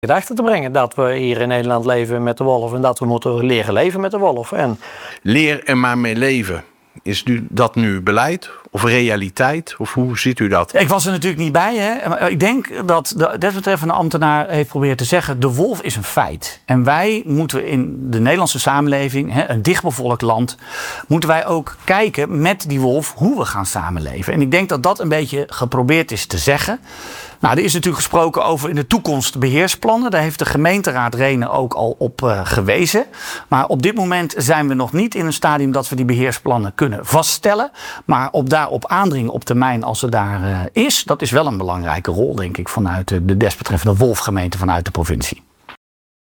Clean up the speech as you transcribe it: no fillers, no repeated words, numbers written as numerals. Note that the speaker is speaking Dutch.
Gedachte te brengen dat we hier in Nederland leven met de wolf en dat we moeten leren leven met de wolf. En leer er maar mee leven. Is dat nu beleid of realiteit? Of hoe ziet u dat? Ik was er natuurlijk niet bij. Hè? Maar ik denk dat de desbetreffende ambtenaar heeft geprobeerd te zeggen, de wolf is een feit. En wij moeten in de Nederlandse samenleving, een dichtbevolkt land, moeten wij ook kijken met die wolf hoe we gaan samenleven. En ik denk dat dat een beetje geprobeerd is te zeggen. Nou, er is natuurlijk gesproken over in de toekomst beheersplannen. Daar heeft de gemeenteraad Rhenen ook al op gewezen. Maar op dit moment zijn we nog niet in een stadium dat we die beheersplannen kunnen vaststellen. Maar daarop aandringen op termijn als er daar is, dat is wel een belangrijke rol, denk ik, vanuit de desbetreffende wolfgemeente vanuit de provincie.